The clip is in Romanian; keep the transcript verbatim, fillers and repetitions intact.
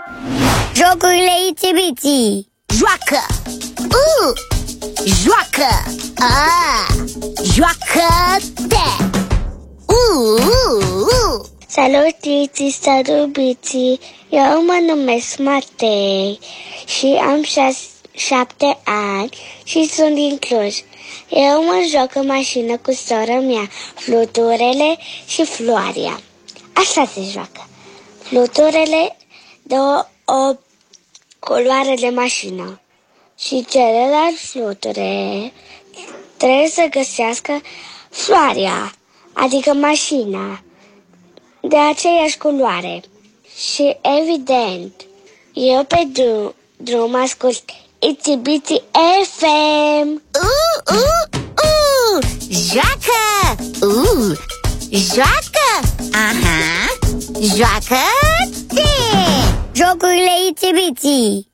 Jocurile Itsy-Bitsy. Joacă! Uh! Joacă! Ah! Joacă-te! Uh! Uh! Uh! Salut, Itsy, salut, Bitsy. Eu mă numesc Matei și am șase, șapte ani și sunt din Cluj. Eu mă joc în mașină cu sora mea, Fluturele și Floarea. Așa se joacă. Fluturele dă o, o culoare de mașină și celălalt fluture trebuie să găsească floarea, adică mașina, de aceeași culoare. Și evident, eu pe drum, drum ascult Itsy-Bitsy F M. Uh, uh, uh! Joacă! Uh! Joacă! Aha! Joacă-te! Jocurile Itsy-Bitsy.